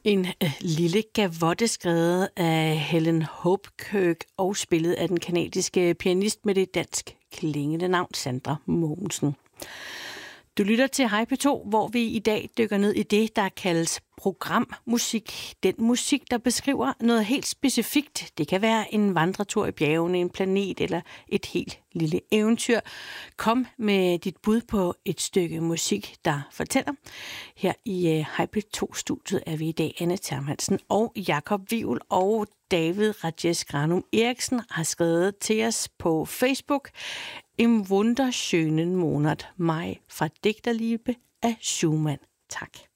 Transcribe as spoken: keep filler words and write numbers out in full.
En øh, lille gavotte skrevet af Helen Hopkirk og spillet af den kanadiske pianist med det dansk klingende navn Sandra Mogensen. Du lytter til Hej P to, hvor vi i dag dykker ned i det, der kaldes programmusik. Den musik, der beskriver noget helt specifikt. Det kan være en vandretur i bjergene, en planet eller et helt lille eventyr. Kom med dit bud på et stykke musik, der fortæller. Her i uh, Hej P to-studiet er vi i dag Anne Thermansen og Jakob Wivel, og David Rajesh Granum Eriksen har skrevet til os på Facebook: Im wunderschönen Monat Mai fra Digterliebe af Schumann. Tak.